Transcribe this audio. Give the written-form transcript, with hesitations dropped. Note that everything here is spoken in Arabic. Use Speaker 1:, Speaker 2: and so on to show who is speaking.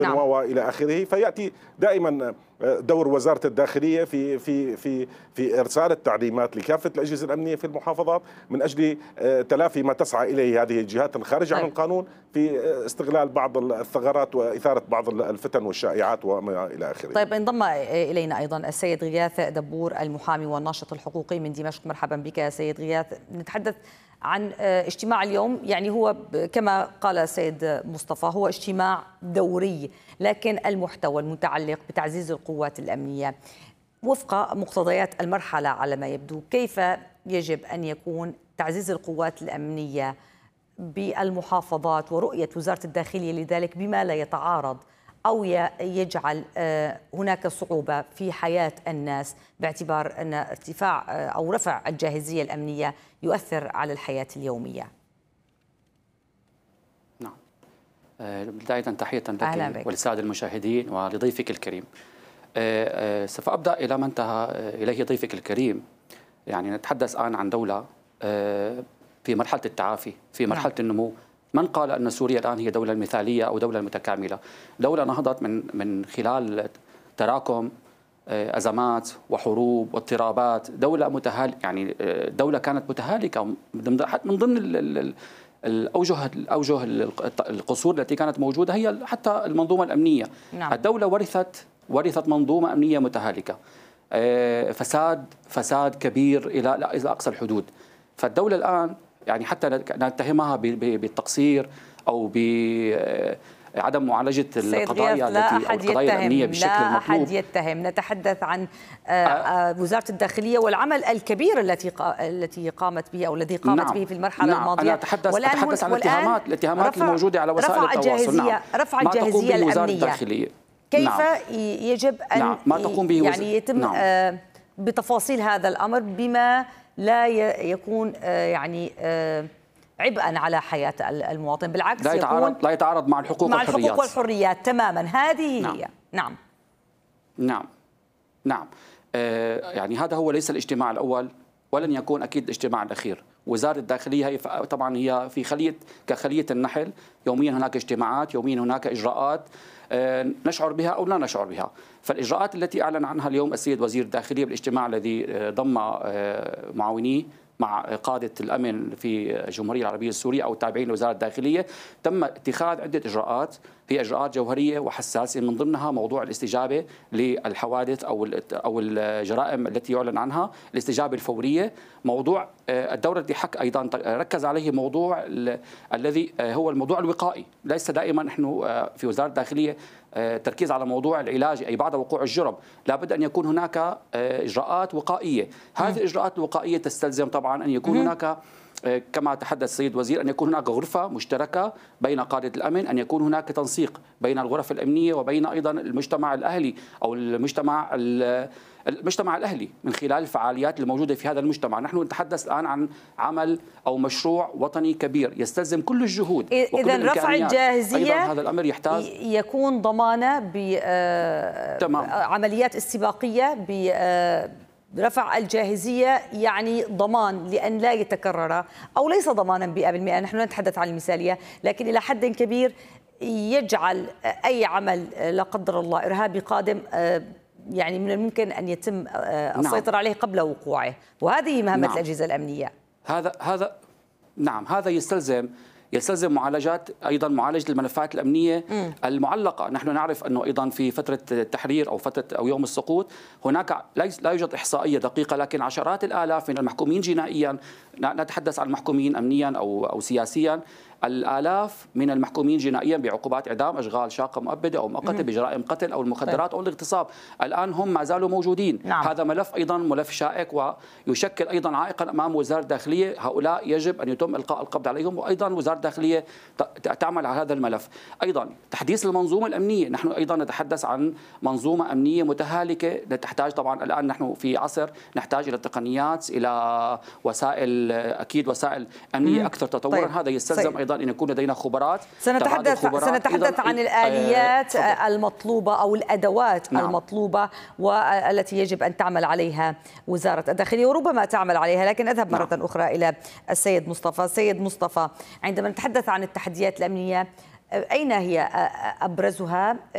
Speaker 1: نعم.
Speaker 2: وإلى آخره. فيأتي دائما دور وزارة الداخلية في إرسال التعليمات لكافة الأجهزة الأمنية في المحافظات من أجل تلافي ما تسعى إليه هذه الجهات الخارجة عن القانون في استغلال بعض الثغرات وإثارة بعض الفتن والشائعات وما إلى آخره.
Speaker 1: طيب، انضم إلينا أيضا السيد غياث دبور المحامي والناشط الحقوقي من دمشق. مرحبا بك يا سيد غياث. نتحدث عن اجتماع اليوم، يعني هو كما قال السيد مصطفى هو اجتماع دوري، لكن المحتوى المتعلق بتعزيز القوات الأمنية وفق مقتضيات المرحلة على ما يبدو، كيف يجب أن يكون تعزيز القوات الأمنية بالمحافظات ورؤية وزارة الداخلية لذلك بما لا يتعارض أو يجعل هناك صعوبة في حياة الناس، باعتبار أن ارتفاع أو رفع الجاهزية الأمنية يؤثر على الحياة اليومية؟
Speaker 3: نعم، بداية تحية لك وللسادة المشاهدين ولضيفك الكريم. سوف أبدأ إلى ما انتهى إليه ضيفك الكريم. يعني نتحدث الآن عن دولة في مرحلة التعافي، في مرحلة النمو. من قال أن سوريا الآن هي دولة مثالية أو دولة متكاملة؟ دولة نهضت من خلال تراكم أزمات وحروب واضطرابات، دولة يعني دولة كانت متهالكة من ضمن الأوجه القصور التي كانت موجودة هي حتى المنظومة الأمنية.
Speaker 1: نعم.
Speaker 3: الدولة ورثت منظومة أمنية متهالكة، فساد كبير إلى أقصى الحدود. فالدولة الآن يعني حتى نتهمها بالتقصير أو بعدم معالجة القضايا الأمنية بالشكل المطلوب.
Speaker 1: لا أحد يتهم. نتحدث عن وزارة الداخلية والعمل الكبير التي قامت به أو الذي قامت به في المرحلة الماضية.
Speaker 3: أنا أتحدث عن الاتهامات الموجودة على وسائل التواصل.
Speaker 1: رفع الجاهزية الأمنية. كيف يجب أن
Speaker 3: ما تقوم به
Speaker 1: يعني يتم بتفاصيل هذا الأمر بما لا يكون يعني عبئا على حياة المواطن، بالعكس
Speaker 3: لا يتعارض مع الحقوق
Speaker 1: والحريات تماما. هذه هي.
Speaker 3: نعم. يعني هذا هو ليس الاجتماع الأول ولن يكون أكيد الاجتماع الأخير. وزارة الداخلية هي طبعا هي في كخلية النحل، يوميا هناك اجتماعات، يوميا هناك إجراءات نشعر بها أو لا نشعر بها. فالإجراءات التي أعلن عنها اليوم السيد وزير الداخلية بالاجتماع الذي ضم معاونيه مع قادة الأمن في الجمهورية العربية السورية أو التابعين لوزارة الداخلية، تم اتخاذ عدة إجراءات، هي إجراءات جوهرية وحساسة، من ضمنها موضوع الاستجابة للحوادث أو الجرائم التي يعلن عنها، الاستجابة الفورية. موضوع الدورة التي أيضا ركز عليه موضوع الذي هو الموضوع الوقائي. ليس دائما نحن في وزارة الداخلية تركيز على موضوع العلاج أي بعد وقوع الجرم، لابد أن يكون هناك إجراءات وقائية. هذه الإجراءات الوقائية تستلزم طبعا أن يكون هناك كما تحدث السيد وزير أن يكون هناك غرفة مشتركة بين قادة الأمن، أن يكون هناك تنسيق بين الغرف الأمنية وبين أيضا المجتمع الأهلي أو المجتمع الأهلي من خلال الفعاليات الموجودة في هذا المجتمع. نحن نتحدث الآن عن عمل أو مشروع وطني كبير يستلزم كل الجهود.
Speaker 1: إذن رفع الجاهزية
Speaker 3: هذا الأمر يحتاج
Speaker 1: يكون ضمانة بعمليات استباقية برفع الجاهزية، يعني ضمان لأن لا يتكرر، أو ليس ضمانا 100%. نحن نتحدث عن المثالية، لكن إلى حد كبير يجعل أي عمل لا قدر الله إرهابي قادم يعني من الممكن أن يتم السيطرة عليه قبل وقوعه، وهذه مهمة الأجهزة الأمنية.
Speaker 3: هذا يستلزم معالجات، أيضا معالجة الملفات الأمنية المعلقة. نحن نعرف أنه أيضا في فترة التحرير أو فترة أو يوم السقوط هناك لا يوجد إحصائية دقيقة، لكن عشرات الآلاف من المحكومين جنائيا، نتحدث عن المحكومين أمنيا أو سياسيا، الآلاف من المحكومين جنائيا بعقوبات إعدام، أشغال شاقة مؤبدة أو مؤقتة، بجرائم قتل أو المخدرات أو الاغتصاب، الآن هم ما زالوا موجودين. هذا ملف أيضا ملف شائك ويشكل أيضا عائقا أمام وزارة الداخلية. هؤلاء يجب أن يتم إلقاء القبض عليهم، وأيضا وزارة الداخلية تعمل على هذا الملف. أيضا تحديث المنظومة الأمنية، نحن أيضا نتحدث عن منظومة أمنية متهالكة، تحتاج طبعا الآن نحن في عصر نحتاج إلى التقنيات، إلى وسائل، أكيد وسائل أمنية أكثر تطورا. هذا يستلزم أيضا أن يكون لدينا خبرات.
Speaker 1: سنتحدث عن الآليات المطلوبة أو الأدوات المطلوبة والتي يجب أن تعمل عليها وزارة الداخلية، وربما تعمل عليها. لكن أذهب مرة أخرى إلى السيد مصطفى. سيد مصطفى، عندما نتحدث عن التحديات الأمنية، أين هي أبرزها